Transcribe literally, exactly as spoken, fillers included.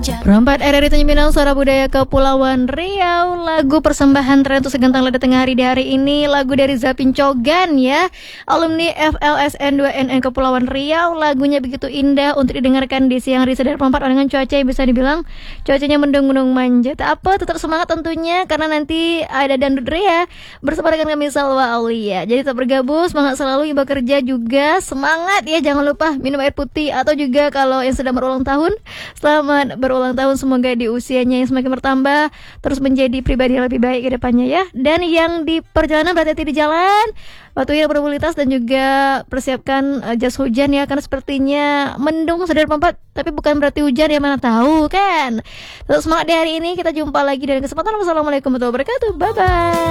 Perempat R R I Tanjung Pinang, Suara Budaya Kepulauan Riau. Lagu persembahan tren untuk segantang lidah tengah hari di hari ini, lagu dari Zapin Cogan ya, alumni F L S N dua N N Kepulauan Riau. Lagunya begitu indah untuk didengarkan di siang hari sedar perempat dengan cuaca yang bisa dibilang cuacanya mendung-mendung manja. Tak apa, tetap semangat tentunya karena nanti ada Dangdut Ria bersama dengan kami Salwa Aulia. Jadi tetap bergabung, semangat selalu, yang bekerja juga semangat ya. Jangan lupa minum air putih, atau juga kalau yang sedang berulang tahun, selamat berulang tahun, semoga di usianya yang semakin bertambah terus menjadi pribadi yang lebih baik ke depannya ya. Dan yang di perjalanan berhati-hati di jalan, waktunya bermobilitas dan juga persiapkan uh, jas hujan ya, karena sepertinya mendung sedar pempat, tapi bukan berarti hujan ya, mana tahu kan. Terus semangat di hari ini, kita jumpa lagi dari kesempatan. Wassalamualaikum warahmatullahi wabarakatuh, bye bye.